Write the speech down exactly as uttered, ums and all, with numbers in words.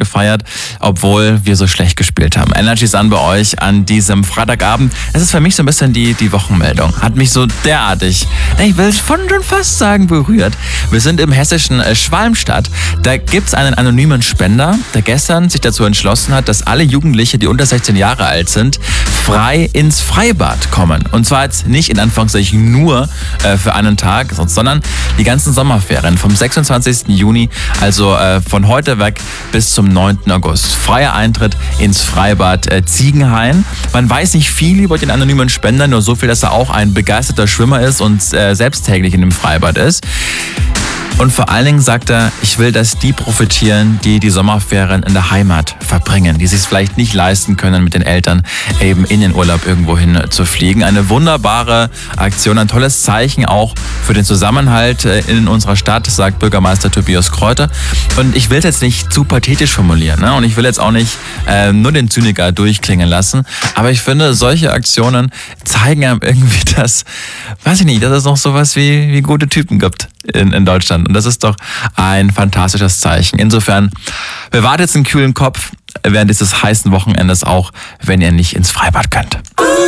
gefeiert, obwohl wir so schlecht gespielt haben. Energy ist an bei euch an diesem Freitagabend. Es ist für mich so ein bisschen die, die Wochenmeldung. Hat mich so derartig, ich will schon schon fast sagen, berührt. Wir sind im hessischen Schwalmstadt. Da gibt's einen anonymen Spender, der gestern sich dazu entschlossen hat, dass alle Jugendliche, die unter sechzehn Jahre alt sind, frei ins Freibad kommen. Und zwar jetzt nicht in Anführungszeichen nur äh, für einen Tag, sondern die ganzen Sommerferien vom sechsundzwanzigsten Juni, also äh, von heute weg bis zum neunten August. Freier Eintritt ins Freibad äh, Ziegenhain. Man weiß nicht viel über den anonymen Spender, nur so viel, dass er auch ein begeisterter Schwimmer ist und äh, selbst täglich in dem Freibad ist. Und vor allen Dingen sagt er, ich will, dass die profitieren, die die Sommerferien in der Heimat verbringen, die sich es vielleicht nicht leisten können, mit den Eltern eben in den Urlaub irgendwo hin zu fliegen. Eine wunderbare Aktion, ein tolles Zeichen auch für den Zusammenhalt in unserer Stadt, sagt Bürgermeister Tobias Kräuter. Und ich will es jetzt nicht zu pathetisch formulieren, ne? Und ich will jetzt auch nicht äh, nur den Zyniker durchklingen lassen, aber ich finde, solche Aktionen zeigen einem irgendwie, dass, weiß ich nicht, dass es noch sowas wie, wie gute Typen gibt in, in Deutschland. Und das ist doch ein fantastisches Zeichen. Insofern, bewahrt jetzt einen kühlen Kopf während dieses heißen Wochenendes auch, wenn ihr nicht ins Freibad könnt.